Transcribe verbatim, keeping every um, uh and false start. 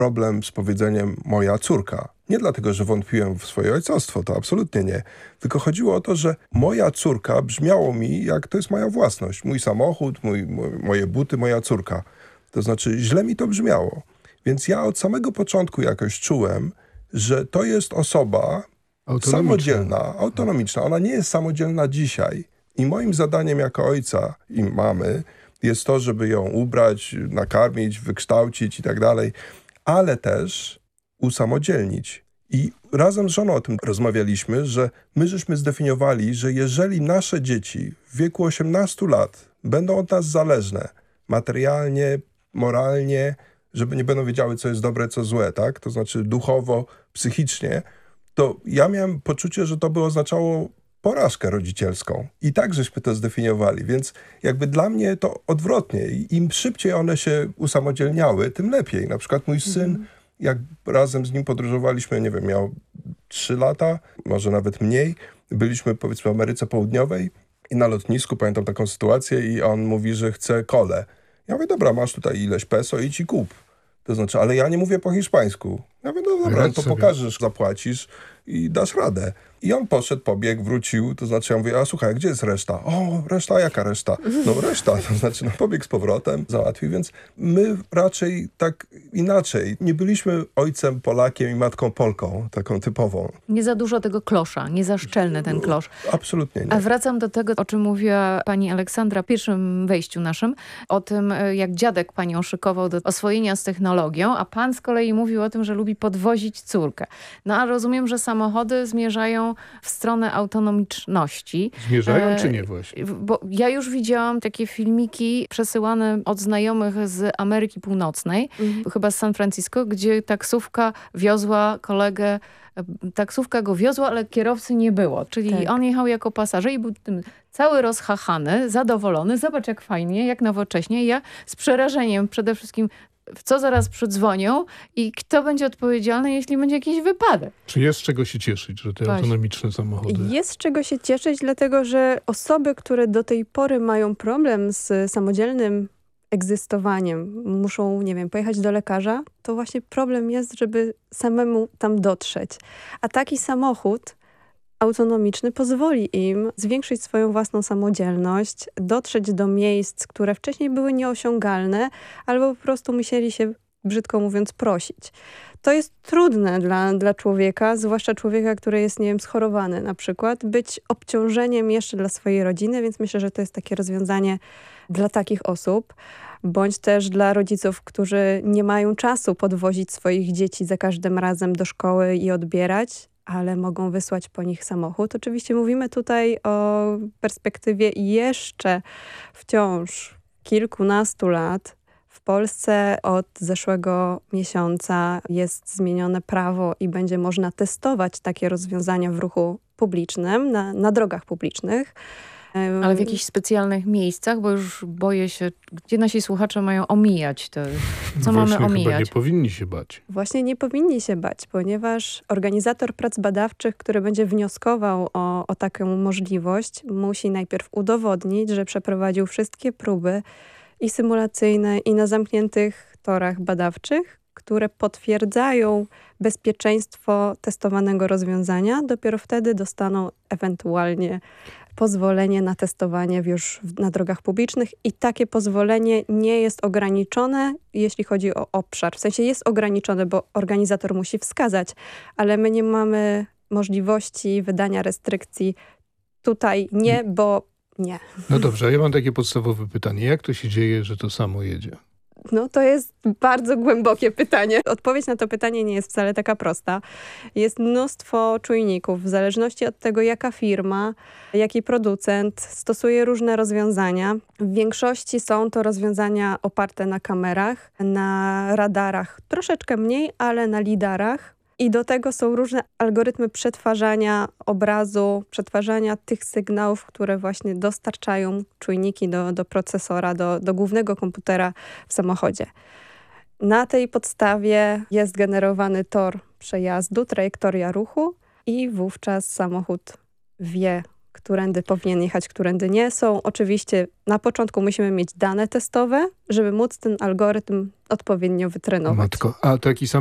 problem z powiedzeniem moja córka. Nie dlatego, że wątpiłem w swoje ojcostwo, to absolutnie nie. Tylko chodziło o to, że moja córka brzmiało mi, jak to jest moja własność. Mój samochód, mój, moje buty, moja córka. To znaczy źle mi to brzmiało. Więc ja od samego początku jakoś czułem, że to jest osoba samodzielna, autonomiczna. Ona nie jest samodzielna dzisiaj. I moim zadaniem jako ojca i mamy jest to, żeby ją ubrać, nakarmić, wykształcić i tak dalej, ale też usamodzielnić. I razem z żoną o tym rozmawialiśmy, że my żeśmy zdefiniowali, że jeżeli nasze dzieci w wieku osiemnastu lat będą od nas zależne materialnie, moralnie, żeby nie będą wiedziały, co jest dobre, co złe, tak? To znaczy duchowo, psychicznie, to ja miałem poczucie, że to by oznaczało porażkę rodzicielską. I tak żeśmy to zdefiniowali, więc jakby dla mnie to odwrotnie. Im szybciej one się usamodzielniały, tym lepiej. Na przykład mój syn, mm. jak razem z nim podróżowaliśmy, nie wiem, miał trzy lata, może nawet mniej. Byliśmy, powiedzmy, w Ameryce Południowej i na lotnisku pamiętam taką sytuację i on mówi, że chce kolę. Ja mówię, dobra, masz tutaj ileś peso, idź i kup. To znaczy, ale ja nie mówię po hiszpańsku. Ja mówię, no dobra, to pokażesz, zapłacisz i dasz radę. I on poszedł, pobiegł, wrócił, to znaczy ja mówię, a słuchaj, gdzie jest reszta? O, reszta, jaka reszta? No reszta, to znaczy no pobiegł z powrotem, załatwił, więc my raczej tak inaczej. Nie byliśmy ojcem Polakiem i matką Polką, taką typową. Nie za dużo tego klosza, nie za szczelny ten klosz. Absolutnie nie. A wracam do tego, o czym mówiła pani Aleksandra w pierwszym wejściu naszym, o tym, jak dziadek panią szykował do oswojenia z technologią, a pan z kolei mówił o tym, że lubi podwozić córkę. No a rozumiem, że samochody zmierzają w stronę autonomiczności. Zmierzają e, czy nie właśnie? Bo ja już widziałam takie filmiki przesyłane od znajomych z Ameryki Północnej, mhm. chyba z San Francisco, gdzie taksówka wiozła kolegę, taksówka go wiozła, ale kierowcy nie było. Czyli tak. on jechał jako pasażer i był tym cały rozchachany, zadowolony. Zobacz jak fajnie, jak nowocześnie. Ja z przerażeniem przede wszystkim w co zaraz przydzwonią i kto będzie odpowiedzialny, jeśli będzie jakiś wypadek. Czy jest z czego się cieszyć, że te Właśnie. autonomiczne samochody... Jest z czego się cieszyć, dlatego że osoby, które do tej pory mają problem z samodzielnym egzystowaniem, muszą, nie wiem, pojechać do lekarza, to właśnie problem jest, żeby samemu tam dotrzeć. A taki samochód autonomiczny pozwoli im zwiększyć swoją własną samodzielność, dotrzeć do miejsc, które wcześniej były nieosiągalne, albo po prostu musieli się, brzydko mówiąc, prosić. To jest trudne dla, dla człowieka, zwłaszcza człowieka, który jest, nie wiem, schorowany na przykład, być obciążeniem jeszcze dla swojej rodziny, więc myślę, że to jest takie rozwiązanie dla takich osób, bądź też dla rodziców, którzy nie mają czasu podwozić swoich dzieci za każdym razem do szkoły i odbierać, ale mogą wysłać po nich samochód. Oczywiście mówimy tutaj o perspektywie jeszcze wciąż kilkunastu lat. W Polsce od zeszłego miesiąca jest zmienione prawo i będzie można testować takie rozwiązania w ruchu publicznym, na, na drogach publicznych. Ale w jakichś specjalnych miejscach, bo już boję się, gdzie nasi słuchacze mają omijać to, co Właśnie mamy omijać. Chyba nie powinni się bać. Właśnie nie powinni się bać, ponieważ organizator prac badawczych, który będzie wnioskował o, o taką możliwość, musi najpierw udowodnić, że przeprowadził wszystkie próby i symulacyjne, i na zamkniętych torach badawczych, które potwierdzają bezpieczeństwo testowanego rozwiązania. Dopiero wtedy dostaną ewentualnie pozwolenie na testowanie już na drogach publicznych i takie pozwolenie nie jest ograniczone, jeśli chodzi o obszar. W sensie jest ograniczone, bo organizator musi wskazać, ale my nie mamy możliwości wydania restrykcji. Tutaj nie, bo nie. No dobrze, ja mam takie podstawowe pytanie. Jak to się dzieje, że to samo jedzie? No to jest bardzo głębokie pytanie. Odpowiedź na to pytanie nie jest wcale taka prosta. Jest mnóstwo czujników. W zależności od tego, jaka firma, jaki producent stosuje różne rozwiązania. W większości są to rozwiązania oparte na kamerach, na radarach. Troszeczkę mniej, ale na lidarach. I do tego są różne algorytmy przetwarzania obrazu, przetwarzania tych sygnałów, które właśnie dostarczają czujniki do, do procesora, do, do głównego komputera w samochodzie. Na tej podstawie jest generowany tor przejazdu, trajektoria ruchu i wówczas samochód wie, którędy powinien jechać, którędy nie. Są oczywiście, na początku musimy mieć dane testowe, żeby móc ten algorytm odpowiednio wytrenować. Matko, a taki sam